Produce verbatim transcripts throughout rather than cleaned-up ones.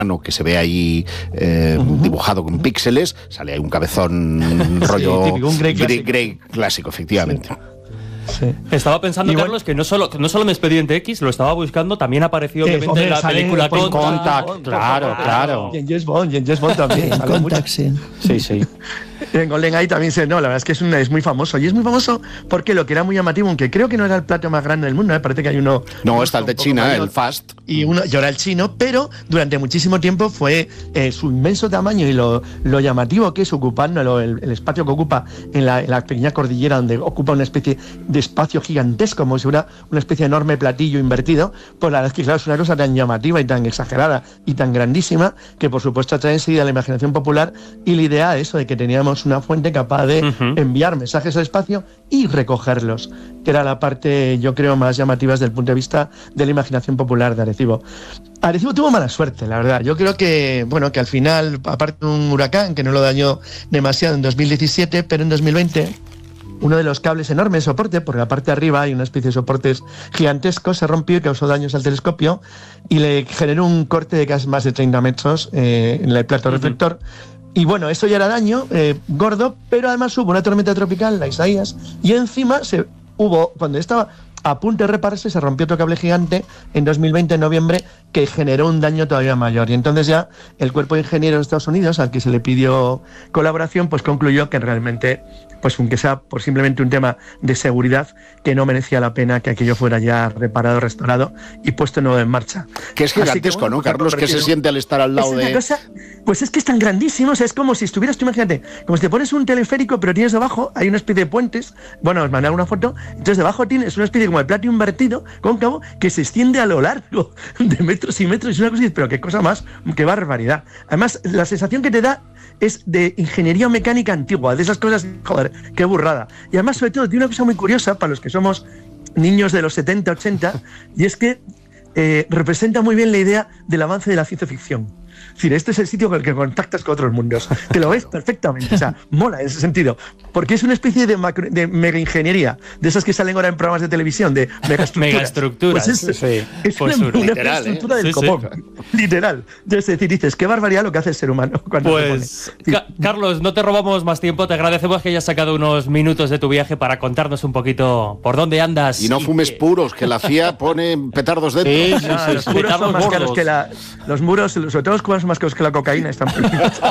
que se ve ahí eh, uh-huh. dibujado con píxeles, sale ahí un cabezón rollo sí, típico, un Grey Grey, clásico. Grey clásico, efectivamente. Sí. Sí. Estaba pensando, y Carlos, bueno, que no solo, no solo en Expediente X, lo estaba buscando, también apareció obviamente hombre, en la sale, película pues, Contact. Contact, Contact, claro, Contact, claro. Y en James Bond, y en James Bond también. En Contact, sí. Sí, sí. En GoldenEye también se... No, la verdad es que es, un, es muy famoso. Y es muy famoso porque lo que era muy llamativo, aunque creo que no era el plato más grande del mundo, me ¿eh? parece que hay uno... No, está el de China, mayor, el Fast. Y, uno, y ahora el chino, pero durante muchísimo tiempo fue eh, su inmenso tamaño y lo, lo llamativo que es ocupando el, el espacio que ocupa en la, en la pequeña cordillera, donde ocupa una especie de espacio gigantesco, como si fuera una especie de enorme platillo invertido. Pues la verdad es que, claro, es una cosa tan llamativa y tan exagerada y tan grandísima que, por supuesto, atrae enseguida la imaginación popular y la idea de eso, de que teníamos una fuente capaz de uh-huh. enviar mensajes al espacio y recogerlos, que era la parte, yo creo, más llamativa desde el punto de vista de la imaginación popular de Arecibo. Arecibo tuvo mala suerte, la verdad. Yo creo que, bueno, que al final, aparte de un huracán que no lo dañó demasiado en dos mil diecisiete, pero en dos mil veinte... uno de los cables enormes de soporte, porque la parte de arriba hay una especie de soportes gigantescos, se rompió y causó daños al telescopio y le generó un corte de casi más de treinta metros eh, en el plato uh-huh. reflector. Y bueno, eso ya era daño eh, gordo, pero además hubo una tormenta tropical, la Isaías, y encima se hubo, cuando estaba a punto de repararse, se rompió otro cable gigante en dos mil veinte, en noviembre, que generó un daño todavía mayor. Y entonces ya el Cuerpo de Ingenieros de Estados Unidos, al que se le pidió colaboración, pues concluyó que realmente, pues aunque sea por simplemente un tema de seguridad, que no merecía la pena que aquello fuera ya reparado, restaurado y puesto nuevo en marcha. Que es gigantesco, que, bueno, ¿no, Carlos? Que se siente al estar al lado es de... Cosa, pues es que es tan grandísimo, o sea, es como si estuvieras, tú imagínate, como si te pones un teleférico, pero tienes debajo, hay una especie de puentes, bueno, os mandaré una foto, entonces debajo tienes una especie como de plato invertido, cóncavo, que se extiende a lo largo de metros y metros, y es una cosa, pero qué cosa más, qué barbaridad. Además, la sensación que te da es de ingeniería mecánica antigua, de esas cosas, joder, qué burrada. Y además, sobre todo, tiene una cosa muy curiosa para los que somos niños de los setenta, ochenta, y es que eh, representa muy bien la idea del avance de la ciencia ficción. Es decir, este es el sitio con el que contactas con otros mundos. Te lo ves perfectamente, o sea, mola en ese sentido. Porque es una especie de, macro, de mega ingeniería, de esas que salen ahora en programas de televisión, de megaestructuras. Megaestructuras. Pues es, sí. es pues una, una literal, estructura ¿eh? del sí, copón. Sí. Literal. Es decir, dices, qué barbaridad lo que hace el ser humano cuando Pues, se pone. Ca- Carlos, no te robamos más tiempo. Te agradecemos que hayas sacado unos minutos de tu viaje para contarnos un poquito por dónde andas. Y no fumes y que... puros, que la C I A pone petardos dentro. Sí, sí, No, sí, los sí. muros son más gordos. caros que la... Los muros, sobre todo los cubanos, son más caros que la cocaína, están prohibidos.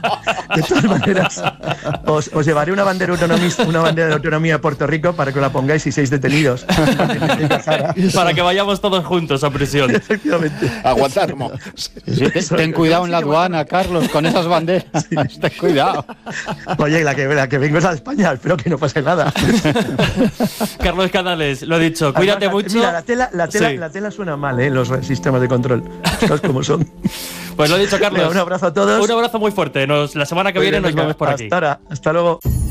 De todas maneras, os, os llevaré una bandera, una bandera de autonomía a Puerto Rico para que la pongáis y seáis detenidos. Para que vayamos todos juntos a prisión. Efectivamente. Aguantar, no. Sí, ten, ten cuidado en la aduana, Carlos, con esas banderas. Sí. Ten cuidado. Oye, la que, la que vengo es a España, espero que no pase nada. Carlos Canales, lo he dicho, cuídate Además, mucho. Mira, la tela, la tela, sí. la tela suena mal, ¿eh? Los sistemas de control. ¿Sabes cómo son? Pues lo he dicho, Carlos. Venga, un abrazo a todos. Un abrazo muy fuerte. Nos, la semana que viene Venga, nos vemos por aquí. Hasta ahora. Hasta luego.